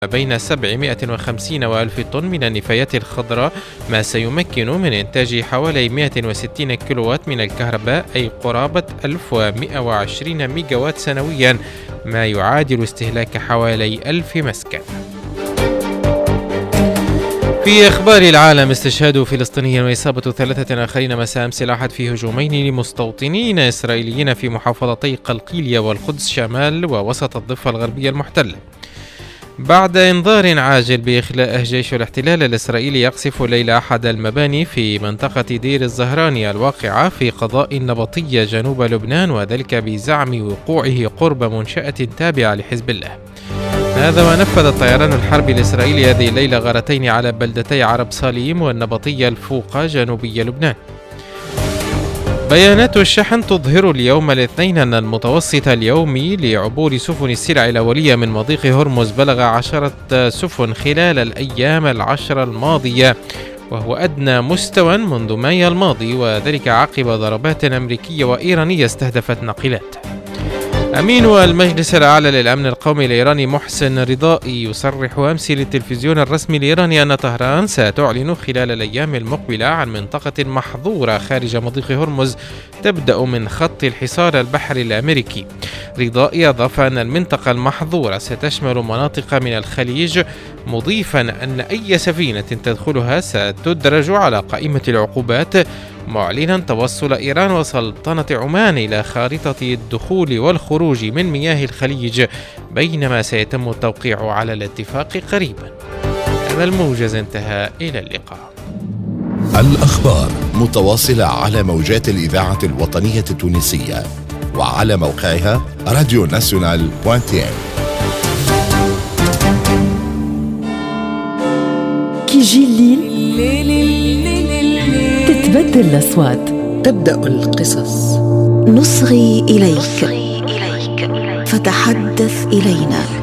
بين 750 و1000 طن من النفايات الخضراء، ما سيمكن من إنتاج حوالي 160 كيلووات من الكهرباء، أي قرابة 1120 ميجاوات سنويا، ما يعادل استهلاك حوالي 1000 مسكن. في أخبار العالم، استشهاد فلسطيني وإصابة 3 آخرين مساء أمس الأحد في هجومين لمستوطنين إسرائيليين في محافظتي قلقيلية والقدس شمال ووسط الضفة الغربية المحتلة، بعد إنذار عاجل بإخلاء جيش الاحتلال الإسرائيلي يقصف الليلة أحد المباني في منطقة دير الزهراني الواقعة في قضاء النبطية جنوب لبنان، وذلك بزعم وقوعه قرب منشأة تابعة لحزب الله. هذا ونفذ الطيران الحربي الإسرائيلي هذه الليلة غارتين على بلدتي عرب صاليم والنبطية الفوقة جنوبي لبنان. بيانات الشحن تظهر اليوم الاثنين أن المتوسط اليومي لعبور سفن السلع الأولية من مضيق هرمز بلغ 10 سفن خلال الأيام 10 الماضية، وهو أدنى مستوى منذ مايو الماضي، وذلك عقب ضربات أمريكية وإيرانية استهدفت ناقلات. أمين المجلس الأعلى للأمن القومي الإيراني محسن رضائي يصرح أمس للتلفزيون الرسمي الإيراني أن طهران ستعلن خلال الأيام المقبلة عن منطقة محظورة خارج مضيق هرمز تبدأ من خط الحصار البحري الأمريكي. رضائي أضاف أن المنطقة المحظورة ستشمل مناطق من الخليج، مضيفا أن أي سفينة تدخلها ستدرج على قائمة العقوبات، معلنا توصل إيران وسلطنة عمان إلى خارطة الدخول والخروج من مياه الخليج، بينما سيتم التوقيع على الاتفاق قريبا. هذا الموجز انتهى، إلى اللقاء. الأخبار متواصلة على موجات الإذاعة الوطنية التونسية وعلى موقعها radionational.tv. كي يجي الليل تتبدل الأصوات، تبدأ القصص، نصغي إليك فتحدث إلينا.